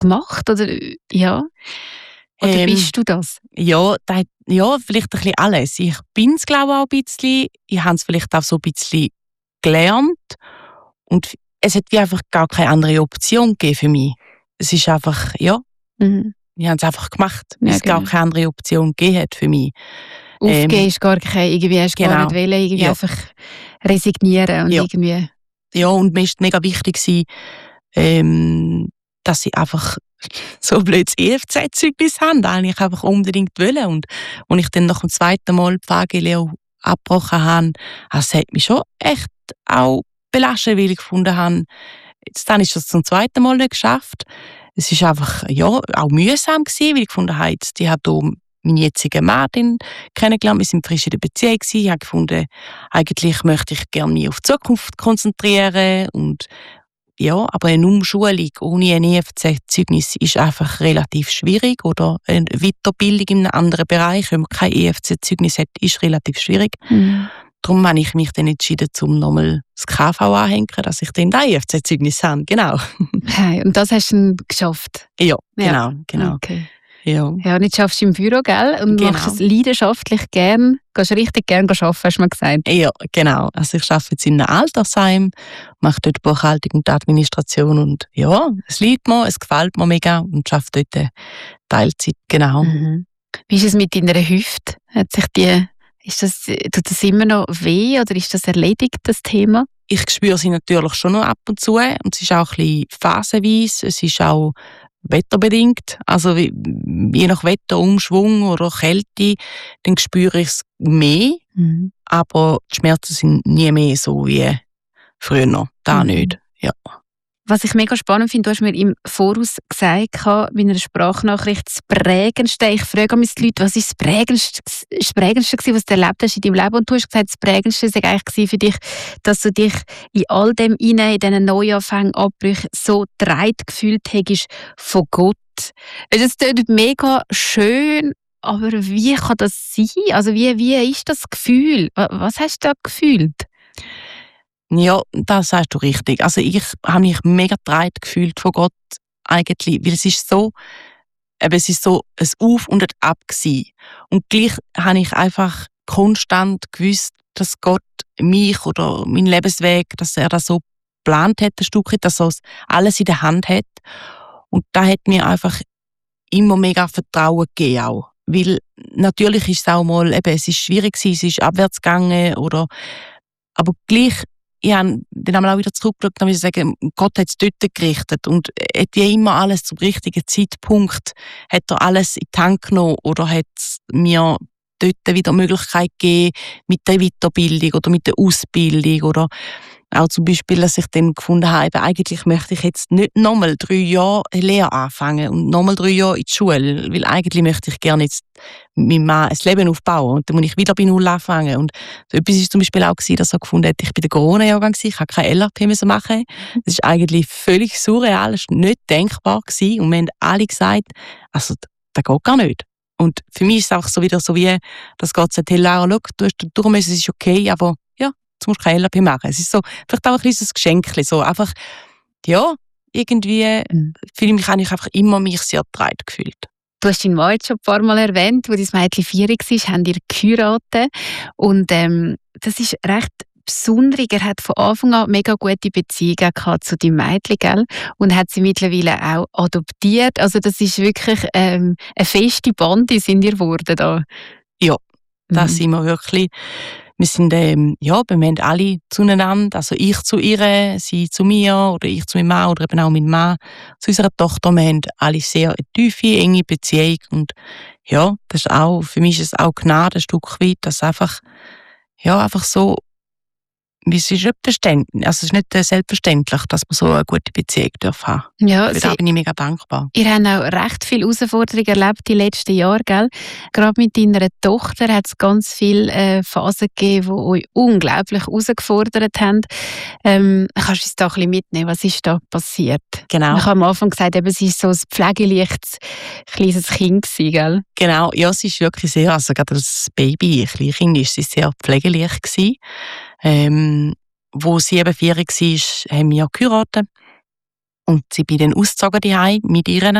gemacht? Oder, ja? Oder bist du das? Ja, vielleicht ein bisschen alles. Ich bin es, glaube ich, auch ein bisschen. Ich habe es vielleicht auch so ein bisschen gelernt. Und es hat wie einfach gar keine andere Option gegeben für mich. Es ist einfach, ich habe es einfach gemacht, weil es gar keine andere Option gegeben hat für mich. Aufgeben ist gar keine, irgendwie hast du gar nicht wollen, irgendwie einfach resignieren und irgendwie... Ja, und mir war mega wichtig, dass ich einfach so blöd das EFZ-Zeugnis habe, das ich einfach unbedingt wollte. Und als ich dann nach dem zweiten Mal die AG-Lehre abgebrochen habe, das hat mich schon echt auch belastet, weil ich gefunden habe, dann ist das zum zweiten Mal nicht geschafft. Es war einfach auch mühsam gewesen, weil ich gefunden habe, ich habe hier meinen jetzigen Mann kennengelernt, wir sind frisch in der Beziehung gewesen. Ich habe gefunden, eigentlich möchte ich gerne mich auf die Zukunft konzentrieren und aber eine Umschulung ohne ein EFZ-Zeugnis ist einfach relativ schwierig oder eine Weiterbildung in einem anderen Bereich, wenn man kein EFZ-Zeugnis hat, ist relativ schwierig. Darum habe ich mich dann entschieden, um nochmal das KV anhängen, dass ich dann ein EFZ-Zeugnis habe. Genau. Hey, und das hast du dann geschafft? Ja, genau. Okay. Ja, und jetzt schaffst du im Büro, gell? Und machst es leidenschaftlich gern. Gehst richtig gern arbeiten, hast du mir gesagt. Ja, genau. Also ich arbeite jetzt in einem Altersheim, mache dort Buchhaltung und Administration und es liegt mir, es gefällt mir mega und arbeite dort Teilzeit, genau. Wie ist es mit deiner Hüfte? Tut das immer noch weh oder ist das erledigt, das Thema? Ich spüre sie natürlich schon noch ab und zu und es ist auch ein bisschen phasenweise, es ist auch wetterbedingt, also je nach Wetterumschwung oder Kälte, dann spüre ich es mehr, aber die Schmerzen sind nie mehr so wie früher, da nicht, ja. Was ich mega spannend finde, du hast mir im Voraus gesagt, bei einer Sprachnachricht, das Prägendste, ich frage mich die Leute, was ist das Prägendste gewesen, was du erlebt hast in deinem Leben? Und du hast gesagt, das Prägendste war eigentlich für dich, dass du dich in all dem in diesen Neuanfängen, Abbrüchen so getragen gefühlt hast von Gott. Das klingt mega schön, aber wie kann das sein? Also wie ist das Gefühl? Was hast du da gefühlt? Ja, das sagst du richtig. Also ich habe mich mega getragen gefühlt von Gott eigentlich, weil es ist so ein Auf und ein Ab gewesen. Und gleich habe ich einfach konstant gewusst, dass Gott mich oder meinen Lebensweg, dass er das so geplant hat, ein Stück weit, dass er alles in der Hand hat. Und da hat mir einfach immer mega Vertrauen gegeben auch. Weil natürlich ist es auch mal, es ist schwierig gewesen, es ist abwärts gegangen aber gleich, ich habe dann einmal auch wieder zurückgeschaut und muss sagen, Gott hat es dort gerichtet und hat wie immer alles zum richtigen Zeitpunkt, hat er alles in die Hand genommen oder hat mir dort wieder Möglichkeit gegeben mit der Weiterbildung oder mit der Ausbildung oder auch zum Beispiel, dass ich dann gefunden habe, eigentlich möchte ich jetzt nicht nochmal 3 Jahre Lehre anfangen und nochmal 3 Jahre in die Schule, weil eigentlich möchte ich gerne jetzt mit meinem Mann ein Leben aufbauen und dann muss ich wieder bei Null anfangen. Und so etwas war zum Beispiel auch, dass er gefunden hat, ich bin der Corona-Jahrgang, ich habe kein LRP machen. Das ist eigentlich völlig surreal, das war nicht denkbar gewesen. Und wir haben alle gesagt, also das geht gar nicht. Und für mich ist es auch so wieder so wie, dass Gott sagt, hey Laura, schau, du hast durch müssen, es ist okay, aber jetzt musst du kein LRP machen. Es ist so, vielleicht auch ein kleines Geschenk, so einfach, irgendwie fühle ich mich eigentlich einfach immer mich sehr getragen gefühlt. Du hast deinen Mann jetzt schon ein paar Mal erwähnt, wo dein Mädchen 4 war, haben ihr geheiratet. Und das ist recht besonders. Er hat von Anfang an mega gute Beziehungen gehabt zu deinem Mädchen, gell? Und hat sie mittlerweile auch adoptiert. Also das ist wirklich eine feste Bande sind ihr geworden da. Ja, das sind wir wirklich. Wir sind, wir haben alle zueinander, also ich zu ihr, sie zu mir oder ich zu meinem Mann oder eben auch mein Mann zu unserer Tochter. Wir haben alle sehr eine tiefe, enge Beziehung und das ist auch, für mich ist es auch Gnade ein Stück weit, dass einfach so, es ist nicht selbstverständlich, dass man so eine gute Beziehung haben darf. Ja, da bin ich mega dankbar. Ihr habt auch recht viele Herausforderungen erlebt die letzten Jahre, gell? Gerade mit deiner Tochter hat es ganz viele Phasen gegeben, die euch unglaublich herausgefordert haben. Kannst du uns da ein bisschen mitnehmen? Was ist da passiert? Genau. Ich habe am Anfang gesagt, sie war so ein pflegeleichtes kleines Kind gewesen, gell? Genau, ja, sie ist wirklich sehr, also gerade als Baby, Kleinkind, ist sie sehr pflegeleicht gewesen. Wo sie eben 4 war, haben wir geheiratet. Und sie bin dann ausgezogen daheim mit ihr